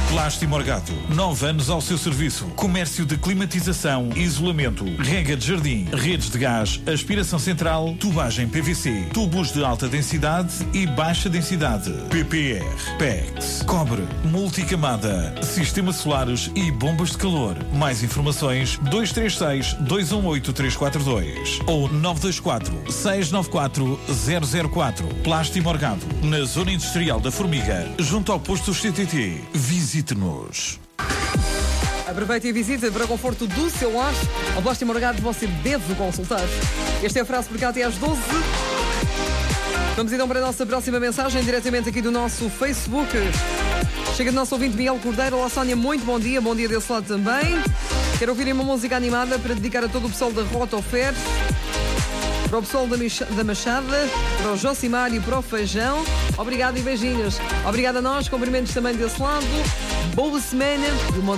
Plástico Morgado, 9 anos ao seu serviço. Comércio de climatização, isolamento, rega de jardim, redes de gás, aspiração central, tubagem PVC, tubos de alta densidade e baixa densidade, PPR, PEX, cobre, multicamada, sistemas solares e bombas de calor. Mais informações 236-218-342 ou 924-694-004. Plástico Morgado, na Zona Industrial da Formiga, junto ao posto CTT. Visite-nos. Aproveite e visite para o conforto do seu lar. Ao Plástico Morgado você deve consultar. Esta é a frase por cá até às 12. Vamos então para a nossa próxima mensagem, diretamente aqui do nosso Facebook. Chega do nosso ouvinte Miguel Cordeiro. Olá Sónia, muito bom dia desse lado também. Quero ouvir uma música animada para dedicar a todo o pessoal da Rota Ofer, para o pessoal da Machada, para o Josimar e para o Feijão. Obrigado e beijinhos. Obrigado a nós, cumprimentos também desse lado. Boa semana.